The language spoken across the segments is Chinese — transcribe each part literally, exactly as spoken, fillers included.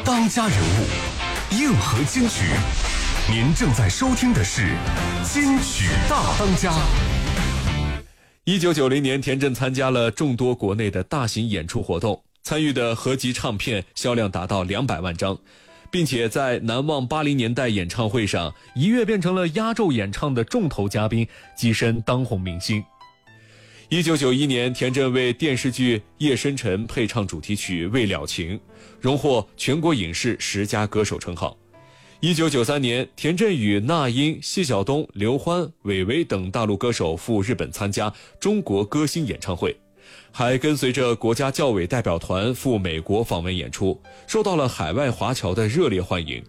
当家人物，硬核金曲。您正在收听的是金曲大当家。 一九九零年，田震参加了众多国内的大型演出活动，参与的合集唱片销量达到两百万张，并且在难忘八零年代演唱会上一跃变成了压轴演唱的重头嘉宾，跻身当红明星。一九九一年，田震为电视剧《夜深沉》配唱主题曲《未了情》，荣获全国影视十佳歌手称号。一九九三年，田震与那英、谢晓东、刘欢、韦唯等大陆歌手赴日本参加中国歌星演唱会，还跟随着国家教委代表团赴美国访问演出，受到了海外华侨的热烈欢迎。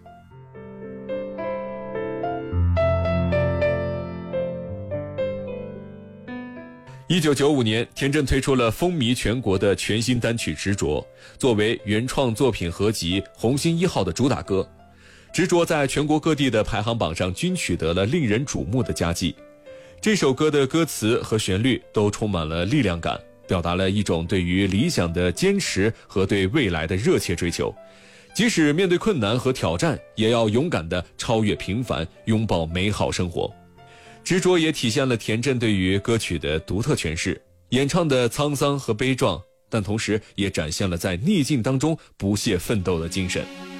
一九九五年，田震推出了风靡全国的全新单曲《执着》，作为原创作品合集《红星一号》的主打歌。执着在全国各地的排行榜上均取得了令人瞩目的佳绩。这首歌的歌词和旋律都充满了力量感，表达了一种对于理想的坚持和对未来的热切追求。即使面对困难和挑战，也要勇敢地超越平凡，拥抱美好生活。执着也体现了田震对于歌曲的独特诠释，演唱的沧桑和悲壮，但同时也展现了在逆境当中不懈奋斗的精神。